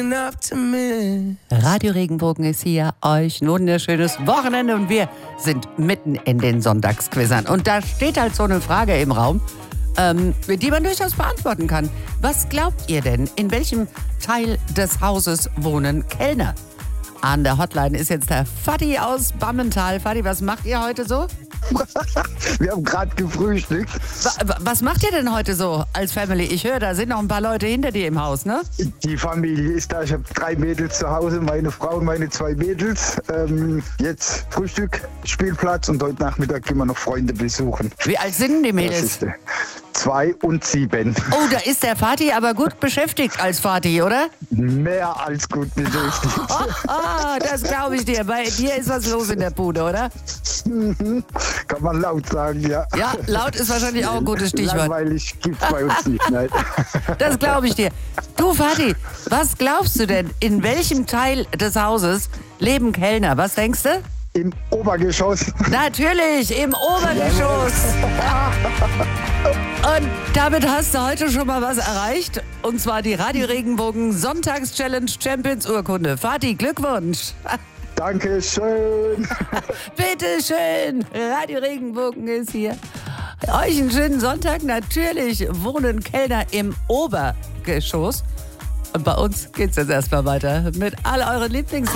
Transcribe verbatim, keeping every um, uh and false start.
looking up to me. Radio Regenbogen ist hier, euch ein wunderschönes Wochenende und wir sind mitten in den Sonntagsquizzern. Und da steht halt so eine Frage im Raum, ähm, die man durchaus beantworten kann. Was glaubt ihr denn, in welchem Teil des Hauses wohnen Kellner? An der Hotline ist jetzt der Vati aus Bammental. Vati, was macht ihr heute so? Wir haben gerade gefrühstückt. Wa- Was macht ihr denn heute so als Family? Ich höre, da sind noch ein paar Leute hinter dir im Haus, ne? Die Familie ist da. Ich habe drei Mädels zu Hause, meine Frau und meine zwei Mädels. Ähm, jetzt Frühstück, Spielplatz und heute Nachmittag gehen wir noch Freunde besuchen. Wie alt sind denn die Das Mädels? ist, äh, zwei und sieben. Oh, da ist der Vati aber gut beschäftigt als Vati, oder? Mehr als gut beschäftigt. Ah, das glaube ich dir. Bei dir ist was los in der Bude, oder? Kann man laut sagen, ja. Ja, laut ist wahrscheinlich auch ein gutes Stichwort. Langweilig gibt's bei uns nicht, nein. Das glaube ich dir. Du, Vati, was glaubst du denn, in welchem Teil des Hauses leben Kellner? Was denkst du? Im Obergeschoss. Natürlich, im Obergeschoss. Und damit hast du heute schon mal was erreicht. Und zwar die Radio Regenbogen Sonntags-Challenge Champions Urkunde. Vati, Glückwunsch. Dankeschön. Bitte schön. Radio Regenbogen ist hier. Euch einen schönen Sonntag. Natürlich wohnen Kellner im Obergeschoss. Und bei uns geht's jetzt erstmal weiter mit all euren Lieblings